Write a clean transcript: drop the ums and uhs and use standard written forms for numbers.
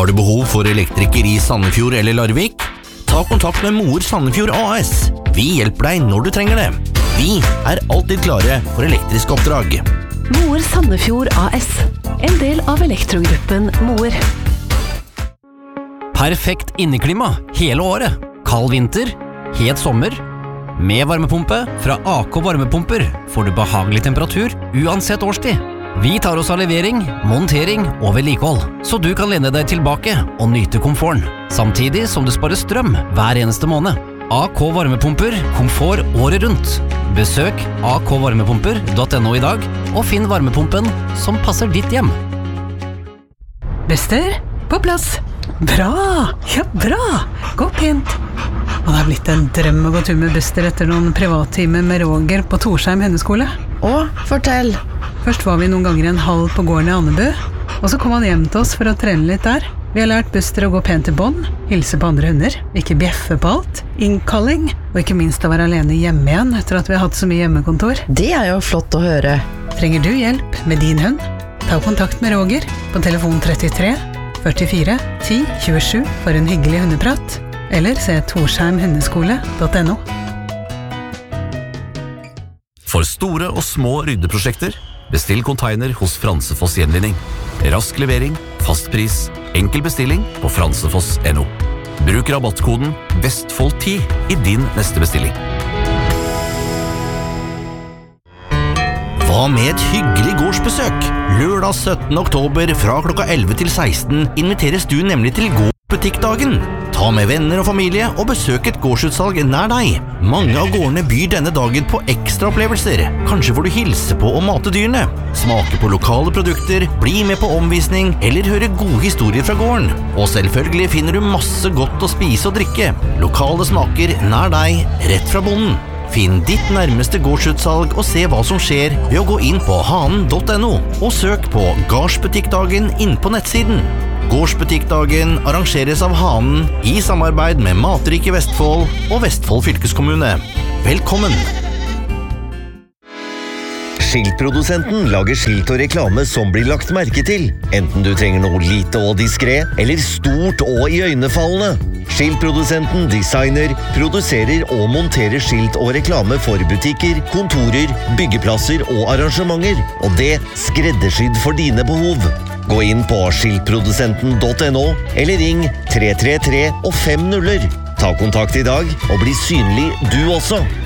Har du behov for elektriker i Sandefjord eller Larvik? Ta kontakt med Moer Sandefjord AS. Vi hjelper deg når du trenger det. Vi alltid klare for elektriske oppdrag. Moer Sandefjord AS. En del av elektrogruppen Moer. Perfekt inneklima hele året. Kald vinter, het sommer. Med varmepumpe fra AK Varmepumper får du behagelig temperatur uansett årstid. Vi tar oss av levering, montering og vedlikehold, så du kan lene deg tilbake og nyte komforten, samtidig som du sparer strøm hver eneste måned. AK Varmepumper, komfort året rundt. Besøk akvarmepumper.no i dag, og finn varmepumpen som passer ditt hjem. Bester, på plass. Bra, ja bra. Gå pent. Og det har blitt en drøm å gå tur med Bester etter noen privattimer med Roger på Torsheim hundeskole. Fortell. Først var vi noen ganger en halv på gården i Annebu, og så kom han hjem til oss for å trene litt der. Vi har lært Buster å gå pent til bånd, hilse på andre hunder, ikke bjeffe på alt, innkalling, og ikke minst å være alene hjemme igjen etter at vi har hatt så mye hjemmekontor. Det jo flott å høre. Trenger du hjelp med din hund? Ta kontakt med Roger på telefon 33 44 10 27 for en hyggelig hundeprat, eller se torsheimhundeskole.no. For store og små ryddeprosjekter, bestill container hos Fransefoss Gjenvinning. Rask levering, fast pris, enkel bestilling på fransefoss.no. Bruk rabattkoden Vestfold10 i din neste bestilling. Hva med et hyggelig gårdsbesøk? Lørdag 17. oktober fra klokka 11 til 16 inviteres du nemlig til gårdsbutikkdagen. Ta med venner og familie og besøk et gårdsutsalg nær deg. Mange av gårdene byr denne dagen på ekstra opplevelser. Kanskje får du hilse på og mate dyrene, smake på lokale produkter, bli med på omvisning eller høre gode historier fra gården. Og selvfølgelig finner du masse godt å spise og drikke. Lokale smaker nær deg, rett fra bonden. Finn ditt nærmeste gårdsutsalg og se hva som skjer ved å gå inn på hanen.no og søk på Gårdsbutikkdagen inn på nettsiden. Gårdsbutikkdagen arrangeres av Hanen i samarbeid med Matrike Vestfold og Vestfold fylkeskommune. Velkommen! Skiltprodusenten lager skilt og reklame som blir lagt merke til, enten du trenger noe lite og diskret, eller stort og iøynefallende. Skiltprodusenten designer, produserer og monterer skilt og reklame for butikker, kontorer, byggeplasser og arrangementer, og det skreddersydd for dine behov. Gå inn på skiltprodusenten.no, eller ring 333 og 5 nuller. Ta kontakt i dag og bli synlig du også.